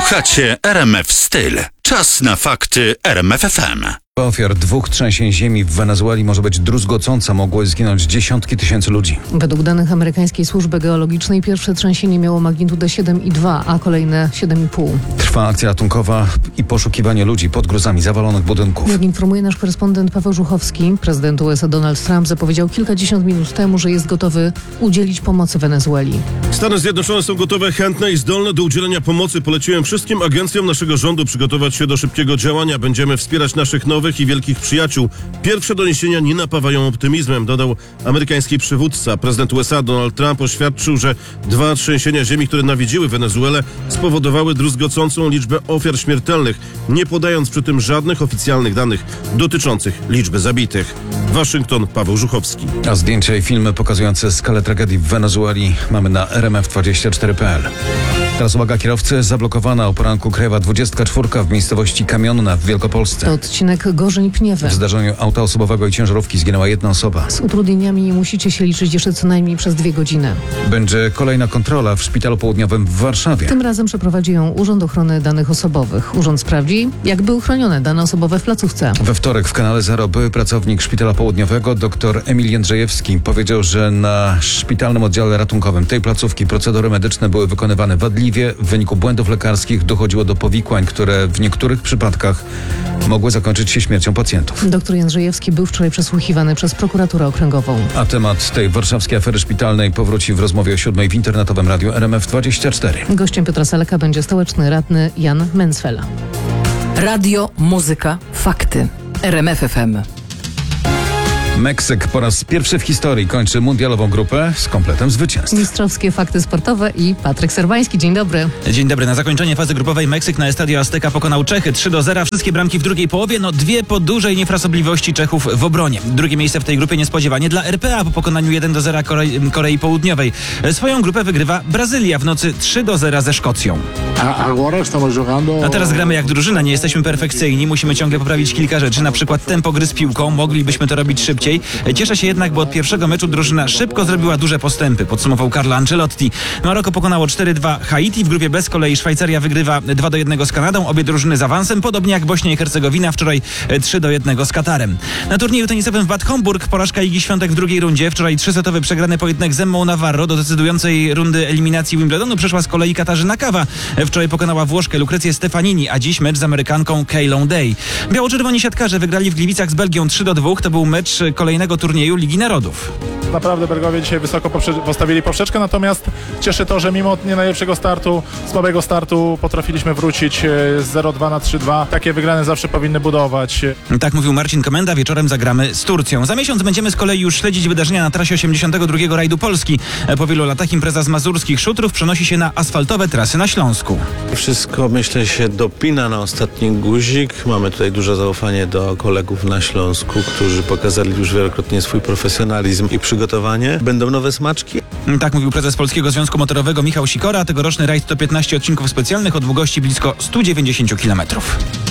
Słuchacie RMF Styl. Czas na fakty RMF FM. Ofiar 2 trzęsień ziemi w Wenezueli może być druzgocąca. Mogły zginąć dziesiątki tysięcy ludzi. Według danych amerykańskiej służby geologicznej pierwsze trzęsienie miało magnitudę 7,2, a kolejne 7,5. Trwa akcja ratunkowa i poszukiwanie ludzi pod gruzami zawalonych budynków. Jak informuje nasz korespondent Paweł Żuchowski, prezydent USA Donald Trump zapowiedział kilkadziesiąt minut temu, że jest gotowy udzielić pomocy Wenezueli. Stany Zjednoczone są gotowe, chętne i zdolne do udzielenia pomocy. Poleciłem wszystkim agencjom naszego rządu przygotować się do szybkiego działania. Będziemy wspierać naszych nowych i wielkich przyjaciół. Pierwsze doniesienia nie napawają optymizmem, dodał amerykański przywódca. Prezydent USA Donald Trump oświadczył, że 2 trzęsienia ziemi, które nawiedziły Wenezuelę, spowodowały druzgocącą liczbę ofiar śmiertelnych, nie podając przy tym żadnych oficjalnych danych dotyczących liczby zabitych. Waszyngton, Paweł Żuchowski. A zdjęcia i filmy pokazujące skalę tragedii w Wenezueli mamy na rmf24.pl. Teraz uwaga, kierowcy, zablokowana o poranku krajowa 24 w miejscowości Kamionna w Wielkopolsce. To odcinek Gorzeń-Pniewy. W zdarzeniu auta osobowego i ciężarówki zginęła jedna osoba. Z utrudnieniami musicie się liczyć jeszcze co najmniej przez 2 godziny. Będzie kolejna kontrola w Szpitalu Południowym w Warszawie. Tym razem przeprowadzi ją Urząd Ochrony Danych Osobowych. Urząd sprawdzi, jak były chronione dane osobowe w placówce. We wtorek w Kanale Zero były pracownik Szpitala Południowego dr Emil Jędrzejewski powiedział, że na szpitalnym oddziale ratunkowym tej placówki procedury medyczne były wykonywane wadliwie. W wyniku błędów lekarskich dochodziło do powikłań, które w niektórych przypadkach mogły zakończyć się śmiercią pacjentów. Doktor Jędrzejewski był wczoraj przesłuchiwany przez prokuraturę okręgową. A temat tej warszawskiej afery szpitalnej powróci w rozmowie o 7 w internetowym radiu RMF24. Gościem Piotra Saleka będzie stołeczny radny Jan Mencfel. Radio, muzyka, fakty. RMF FM. Meksyk po raz pierwszy w historii kończy mundialową grupę z kompletem zwycięstw. Mistrzowskie fakty sportowe i Patryk Serwański. Dzień dobry. Dzień dobry. Na zakończenie fazy grupowej Meksyk na Estadio Azteca pokonał Czechy 3-0. Wszystkie bramki w drugiej połowie, 2 po dużej niefrasobliwości Czechów w obronie. Drugie miejsce w tej grupie niespodziewanie dla RPA po pokonaniu 1-0 Korei Południowej. Swoją grupę wygrywa Brazylia w nocy 3-0 ze Szkocją. A teraz gramy jak drużyna, nie jesteśmy perfekcyjni, musimy ciągle poprawić kilka rzeczy, na przykład tempo gry z piłką, moglibyśmy to robić szybciej. Cieszę się jednak, bo od pierwszego meczu drużyna szybko zrobiła duże postępy, podsumował Carlo Ancelotti. Maroko pokonało 4-2 Haiti, w grupie B z kolei Szwajcaria wygrywa 2-1 z Kanadą, obie drużyny z awansem, podobnie jak Bośnia i Hercegowina, wczoraj 3-1 z Katarem. Na turnieju tenisowym w Bad Homburg porażka Igi Świątek w drugiej rundzie, wczoraj 3-setowy przegrany pojedynek z Emmą Navarro. Do decydującej rundy eliminacji Wimbledonu przeszła z kolei Katarzyna Kawa. Wczoraj pokonała Włoszkę Lucrezję Stefanini, a dziś mecz z Amerykanką Keylą Day. Biało-czerwoni siatkarze wygrali w Gliwicach z Belgią 3-2, to był mecz kolejnego turnieju Ligi Narodów. Naprawdę Belgowie dzisiaj wysoko postawili poprzeczkę, natomiast cieszy to, że mimo nie najlepszego startu, słabego startu potrafiliśmy wrócić z 0-2 na 3-2. Takie wygrane zawsze powinny budować. Tak mówił Marcin Komenda, wieczorem zagramy z Turcją. Za miesiąc będziemy z kolei już śledzić wydarzenia na trasie 82 rajdu Polski. Po wielu latach impreza z mazurskich szutrów przenosi się na asfaltowe trasy na Śląsku. Wszystko, myślę, się dopina na ostatni guzik. Mamy tutaj duże zaufanie do kolegów na Śląsku, którzy pokazali już wielokrotnie swój profesjonalizm i przygotowanie. Będą nowe smaczki. Tak mówił prezes Polskiego Związku Motorowego Michał Sikora. Tegoroczny rajd to 15 odcinków specjalnych o długości blisko 190 km.